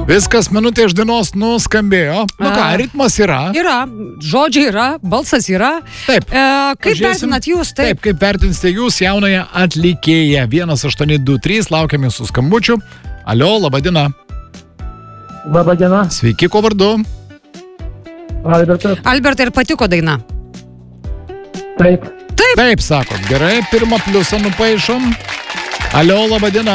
Viskas minutė iš dainos nuskambėjo. Nu ką, ritmas yra. Yra, žodžiai yra, balsas yra. Taip. Kaip vertinat jūs? Taip, kaip vertinsite jūs jaunąją atlikėją. 1823, laukiam jūsų skambučių. Alio, laba diena. Labą dieną. Sveiki, ko vardu? Albertas. Albertai, ir patiko daina? Taip. Taip, sakot. Gerai, pirmą pliusą nupaišom. Alio, laba diena.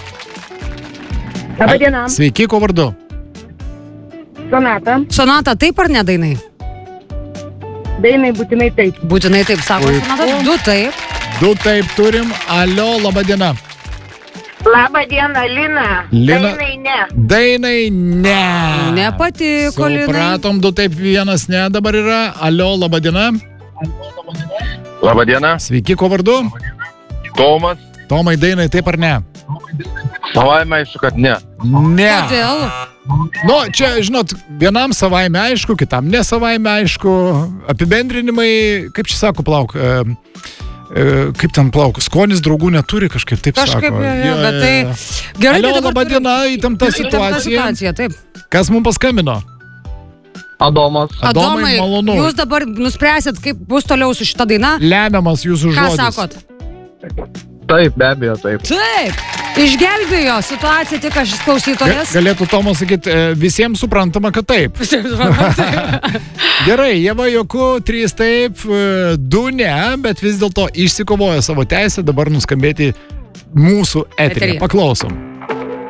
Labą dieną. Sveiki, ko vardu? Sonata. Sonata, taip ar ne dainai? Dainai būtinai taip. Būtinai taip, sako Puiku. Sonata. 2 taip. 2 taip turim. Alio, laba diena. Labą dieną, Lina. Lina. Dainai ne. Dainai ne. Nepatiko, Linai. Supratom, 2 taip, 1 ne dabar yra. Alio, laba diena. Labą dieną, Sveiki, ko vardu? Tomas. Tomai, dainai taip ar ne? Savaime aišku, kad ne. Ne. Kodėl? Nu, čia, žinot, vienam savaime aišku, kitam ne savaime aišku. Apibendrinimai, kaip čia sako, plauk, kaip ten plauk, skonis draugų neturi, kažkaip taip Kažkaip, sako. bet tai... Gerai, Alio, tai dabar laba diena, įtempta situacija. Taip. Kas mums paskambino? Adomas. Adomai, malonu. Jūs dabar nuspręsit, kaip bus toliau su šita daina? Lemiamas jūsų Ką žodis. sakot? Taip, be abejo, taip. Taip. Išgelbėjo situaciją tik aš klausytojas. Galėtų Tomas sakyti, visiems suprantama, kad taip. Gerai, Ieva Joku, 3 taip, 2 ne, bet vis dėlto išsikovojo savo teisę dabar nuskambėti mūsų eterį. Eteryje. Paklausom.